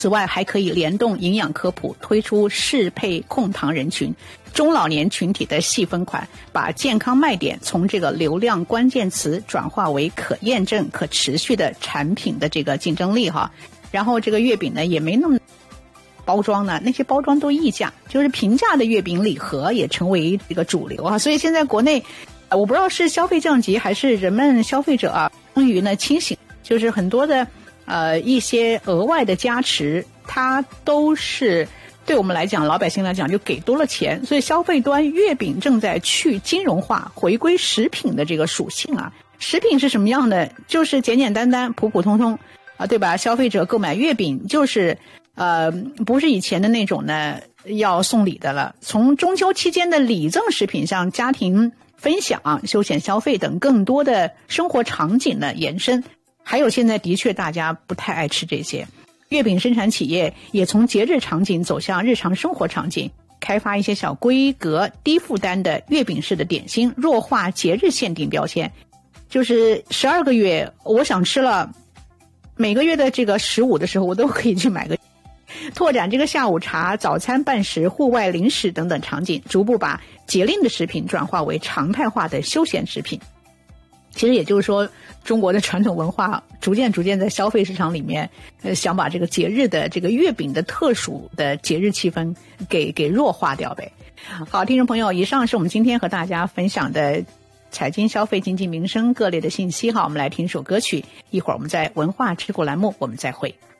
此外，还可以联动营养科普，推出适配控糖人群、中老年群体的细分款，把健康卖点从这个流量关键词转化为可验证、可持续的产品的这个竞争力哈。然后这个月饼呢也没那么包装呢，那些包装都溢价，就是平价的月饼礼盒也成为这个主流啊。所以现在国内，我不知道是消费降级还是人们消费者啊，终于呢清醒，就是很多的一些额外的加持，它都是对我们来讲，老百姓来讲就给多了钱，所以消费端月饼正在去金融化，回归食品的这个属性啊。食品是什么样的？就是简简单单、普普通通啊，对吧？消费者购买月饼就是不是以前的那种呢要送礼的了。从中秋期间的礼赠食品上，家庭分享、休闲消费等更多的生活场景的延伸。还有现在的确大家不太爱吃这些，月饼生产企业也从节日场景走向日常生活场景，开发一些小规格低负担的月饼式的点心，弱化节日限定标签，就是12个月我想吃了，每个月的这个15的时候我都可以去买个，拓展这个下午茶、早餐伴食、户外零食等等场景，逐步把节令的食品转化为常态化的休闲食品。其实也就是说，中国的传统文化逐渐在消费市场里面，想把这个节日的这个月饼的特殊的节日气氛给弱化掉呗。好，听众朋友，以上是我们今天和大家分享的财经、消费、经济、民生各类的信息哈。我们来听首歌曲，一会儿我们在文化之国栏目我们再会。